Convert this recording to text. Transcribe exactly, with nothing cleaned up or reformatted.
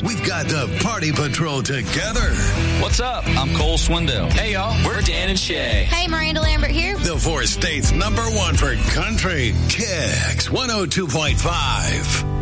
we've got the Party Patrol together. What's up? I'm Cole Swindell. Hey, y'all. We're Dan and Shay. Hey, Miranda Lambert here. The four states number one for country. Kicks one oh two point five.